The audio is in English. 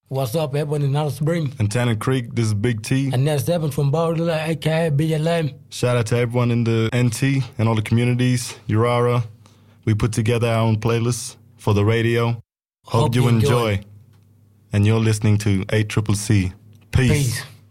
What's up, everyone in Alice Spring? And Tanner Creek, this is Big T. And that's Devin from Bowler, aka BLM. Shout out to everyone in the NT and all the communities, Urara. We put together our own playlists for the radio. Hope you enjoy. And you're listening to ACCC. Peace.